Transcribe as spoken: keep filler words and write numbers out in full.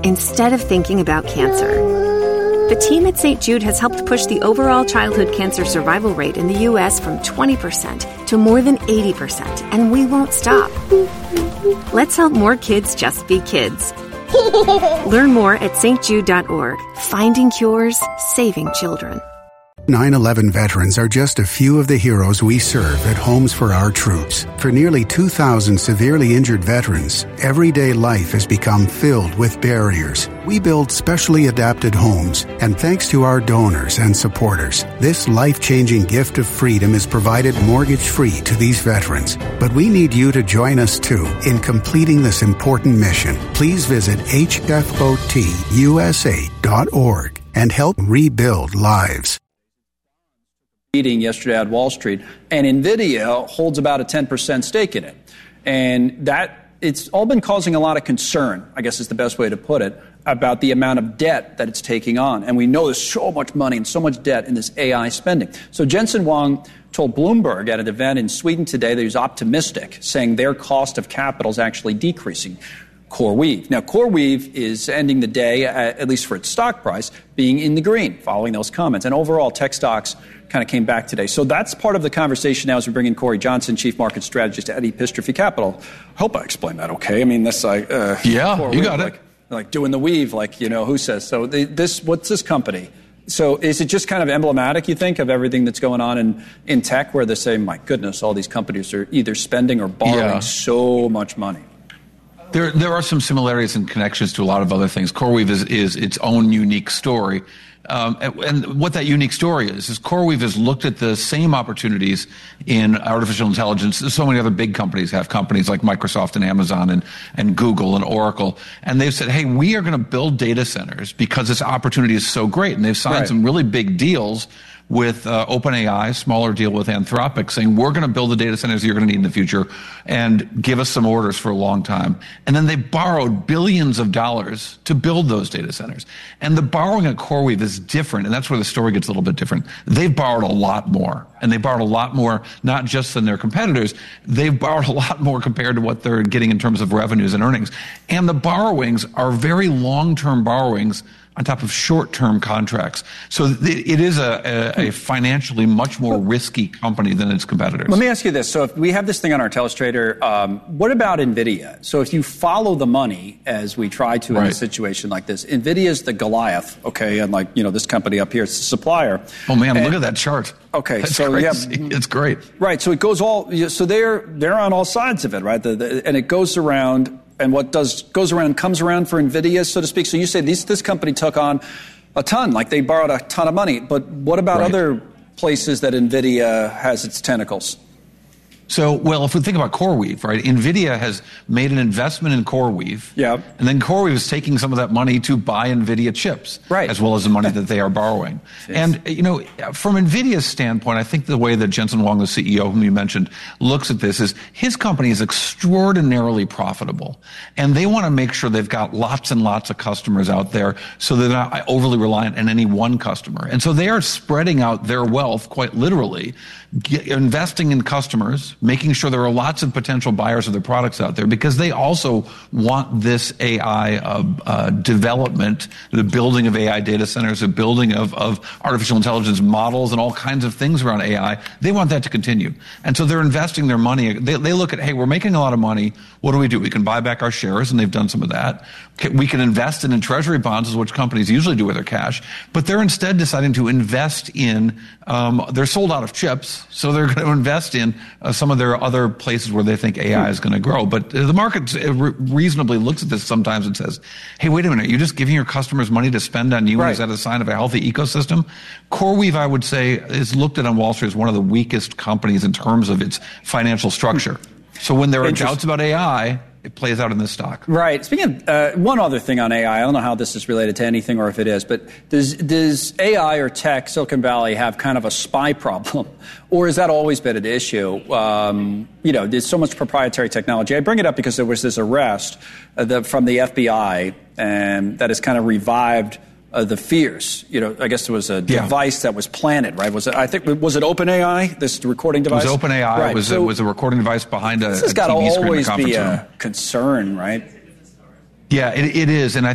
instead of thinking about cancer. The team at Saint Jude has helped push the overall childhood cancer survival rate in the U S from twenty percent to more than eighty percent, and we won't stop. Let's help more kids just be kids. Learn more at s t jude dot org. Finding cures, saving children. nine eleven veterans are just a few of the heroes we serve at Homes for Our Troops. For nearly two thousand severely injured veterans, everyday life has become filled with barriers. We build specially adapted homes, and thanks to our donors and supporters, this life-changing gift of freedom is provided mortgage-free to these veterans. But we need you to join us, too, in completing this important mission. Please visit H F O T U S A dot org and help rebuild lives. Meeting yesterday at Wall Street, and NVIDIA holds about a ten percent stake in it. And that, it's all been causing a lot of concern, I guess is the best way to put it, about the amount of debt that it's taking on. And we know there's so much money and so much debt in this A I spending. So Jensen Huang told Bloomberg at an event in Sweden today that he's optimistic, saying their cost of capital is actually decreasing. CoreWeave. Now, CoreWeave is ending the day, at, at least for its stock price, being in the green following those comments. And overall, tech stocks kind of came back today. So that's part of the conversation now as we bring in Corey Johnson, Chief Market Strategist at Epistrophe Capital. I hope I explained that okay. I mean, that's like... Uh, yeah, CoreWeave, you got it. Like, like doing the weave, like, you know, who says? So the, this, what's this company? So is it just kind of emblematic, you think, of everything that's going on in, in tech where they say, my goodness, all these companies are either spending or borrowing yeah. so much money? There, there are some similarities and connections to a lot of other things. CoreWeave is, is its own unique story. Um, and, and what that unique story is, is CoreWeave has looked at the same opportunities in artificial intelligence. So many other big companies have companies like Microsoft and Amazon and, and Google and Oracle. And they've said, hey, we are going to build data centers because this opportunity is so great. And they've signed right. some really big deals with uh, OpenAI, smaller deal with Anthropic, saying we're going to build the data centers you're going to need in the future and give us some orders for a long time. And then they borrowed billions of dollars to build those data centers. And the borrowing at CoreWeave is different, and that's where the story gets a little bit different. They've borrowed a lot more, and they borrowed a lot more, not just than their competitors. They've borrowed a lot more compared to what they're getting in terms of revenues and earnings. And the borrowings are very long-term borrowings on top of short-term contracts. So it is a, a, a financially much more risky company than its competitors. Let me ask you this. So if we have this thing on our telestrator, um, what about NVIDIA? So if you follow the money, as we try to in right. a situation like this, NVIDIA is the Goliath, okay? And like, you know, this company up here is the supplier. Oh, man, and, look at that chart. Okay, That's so crazy. yeah. It's great. Right, so it goes all, so they're, they're on all sides of it, right? The, the, and it goes around... And what does goes around comes around for NVIDIA, so to speak. So you say this this company took on a ton, like they borrowed a ton of money. But what about right. other places that NVIDIA has its tentacles? So, well, if we think about CoreWeave, right, NVIDIA has made an investment in CoreWeave. Yeah. And then CoreWeave is taking some of that money to buy NVIDIA chips. Right. As well as the money that they are borrowing. And, you know, from NVIDIA's standpoint, I think the way that Jensen Huang, the C E O whom you mentioned, looks at this is his company is extraordinarily profitable. And they want to make sure they've got lots and lots of customers out there so they're not overly reliant on any one customer. And so they are spreading out their wealth, quite literally, get, investing in customers, making sure there are lots of potential buyers of their products out there because they also want this A I uh, uh, development, the building of A I data centers, the building of, of artificial intelligence models and all kinds of things around A I. They want that to continue. And so they're investing their money. They, they look at, hey, we're making a lot of money. What do we do? We can buy back our shares, and they've done some of that. We can invest in, in treasury bonds, which companies usually do with their cash. But they're instead deciding to invest in, um, they're sold out of chips, so they're going to invest in uh, some of their other places where they think A I is going to grow. But the market reasonably looks at this sometimes and says, hey, wait a minute, you're just giving your customers money to spend on you, right. and is that a sign of a healthy ecosystem? CoreWeave, I would say, is looked at on Wall Street as one of the weakest companies in terms of its financial structure. So when there are doubts about A I, it plays out in this stock. Right. Speaking of uh, one other thing on A I, I don't know how this is related to anything or if it is, but does does A I or tech, Silicon Valley, have kind of a spy problem? Or has that always been an issue? Um, you know, there's so much proprietary technology. I bring it up because there was this arrest uh, the, from the F B I and that has kind of revived Uh, the fears. You know, I guess there was a yeah. device that was planted, right? Was it? I think was it OpenAI? This recording device. It was OpenAI. Right. It was, so, it was a recording device behind a, this has a got T V to screen in always the conference be room. a concern, right? Yeah, it, it is, and I